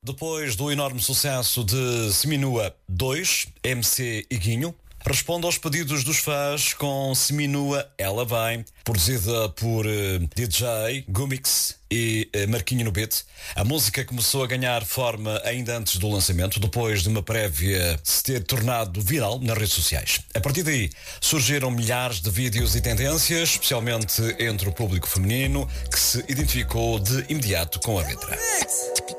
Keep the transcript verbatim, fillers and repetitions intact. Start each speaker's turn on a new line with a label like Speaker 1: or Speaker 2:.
Speaker 1: Depois do enorme sucesso de Seminua dois, M C e Guinho responde aos pedidos dos fãs com Seminua Ela Vem, produzida por uh, D J Gumix e uh, Marquinho no beat. A música começou a ganhar forma ainda antes do lançamento, depois de uma prévia se ter tornado viral nas redes sociais. A partir daí surgiram milhares de vídeos e tendências, especialmente entre o público feminino, que se identificou de imediato com a letra.